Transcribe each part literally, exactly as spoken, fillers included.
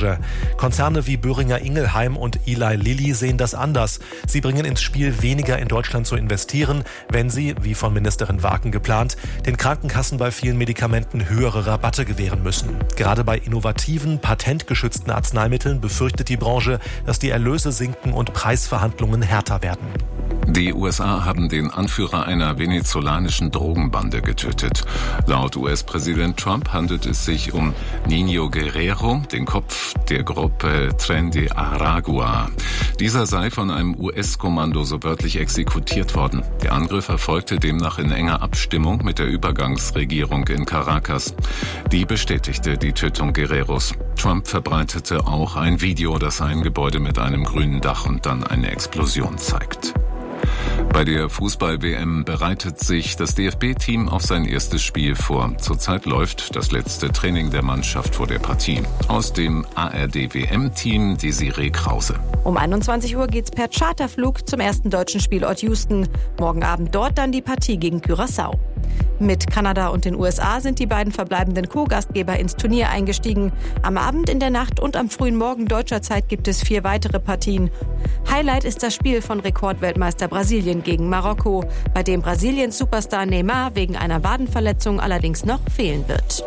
Branche. Konzerne wie Boehringer Ingelheim und Eli Lilly sehen das anders. Sie bringen ins Spiel, weniger in Deutschland zu investieren, wenn sie, wie von Ministerin Waken geplant, den Krankenkassen bei vielen Medikamenten höhere Rabatte gewähren müssen. Gerade bei innovativen, patentgeschützten Arzneimitteln befürchtet die Branche, dass die Erlöse sinken und Preisverhandlungen härter werden. Die U S A haben den Anführer einer venezolanischen Drogenbande getötet. Laut U S-Präsident Trump handelt es sich um Niño Guerrero, den Kopf der Gruppe Tren de Aragua. Dieser sei von einem U S-Kommando so wörtlich exekutiert worden. Der Angriff erfolgte demnach in enger Abstimmung mit der Übergangsregierung in Caracas. Die bestätigte die Tötung Guerreros. Trump verbreitete auch ein Video, das ein Gebäude mit einem grünen Dach und dann eine Explosion zeigt. Bei der Fußball-W M bereitet sich das D F B-Team auf sein erstes Spiel vor. Zurzeit läuft das letzte Training der Mannschaft vor der Partie. Aus dem A R D-W M-Team Desiree Krause. Um einundzwanzig Uhr geht's per Charterflug zum ersten deutschen Spielort Houston. Morgen Abend dort dann die Partie gegen Curaçao. Mit Kanada und den U S A sind die beiden verbleibenden Co-Gastgeber ins Turnier eingestiegen. Am Abend, in der Nacht und am frühen Morgen deutscher Zeit gibt es vier weitere Partien. Highlight ist das Spiel von Rekordweltmeister Brasilien gegen Marokko, bei dem Brasiliens Superstar Neymar wegen einer Wadenverletzung allerdings noch fehlen wird.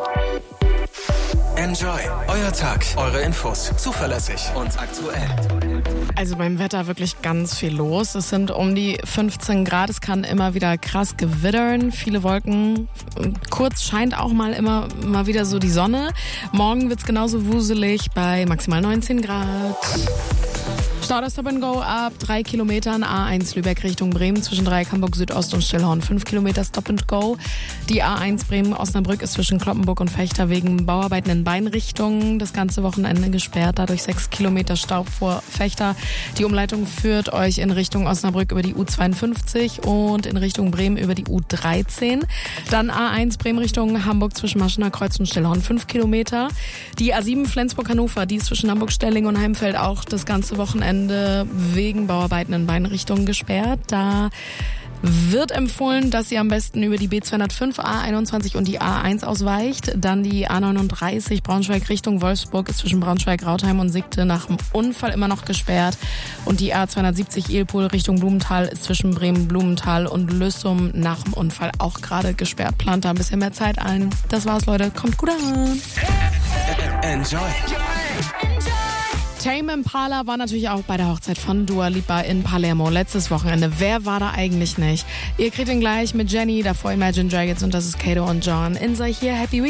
Enjoy. Euer Tag. Eure Infos. Zuverlässig und aktuell. Also beim Wetter wirklich ganz viel los. Es sind um die fünfzehn Grad. Es kann immer wieder krass gewittern. Viele Wolken. Kurz scheint auch mal immer mal wieder so die Sonne. Morgen wird's genauso wuselig bei maximal neunzehn Grad. Stau das Stop and Go ab drei Kilometern A eins Lübeck Richtung Bremen zwischen Dreieck Hamburg Südost und Stillhorn fünf Kilometer Stop and Go. Die A eins Bremen-Osnabrück ist zwischen Kloppenburg und Fechter wegen Bauarbeiten in beiden Richtungen das ganze Wochenende gesperrt. Dadurch sechs Kilometer Stau vor Fechter. Die Umleitung führt euch in Richtung Osnabrück über die U zweiundfünfzig und in Richtung Bremen über die U dreizehn. Dann A eins Bremen Richtung Hamburg zwischen Maschener Kreuz und Stillhorn fünf Kilometer. Die A sieben Flensburg-Hannover, die ist zwischen Hamburg-Stelling und Heimfeld auch das ganze Wochenende wegen Bauarbeiten in beiden Richtungen gesperrt. Da wird empfohlen, dass ihr am besten über die B zweihundertfünf, A einundzwanzig und die A eins ausweicht. Dann die A neununddreißig Braunschweig Richtung Wolfsburg ist zwischen Braunschweig, Rautheim und Siegte nach dem Unfall immer noch gesperrt. Und die A zweihundertsiebzig Ilpol Richtung Blumenthal ist zwischen Bremen, Blumenthal und Lüssum nach dem Unfall auch gerade gesperrt. Plant da ein bisschen mehr Zeit ein. Das war's, Leute. Kommt gut an. Enjoy. Tame Impala war natürlich auch bei der Hochzeit von Dua Lipa in Palermo letztes Wochenende. Wer war da eigentlich nicht? Ihr kriegt ihn gleich mit Jenny, davor Imagine Dragons und das ist Kato und John. Insa hier, Happy Week.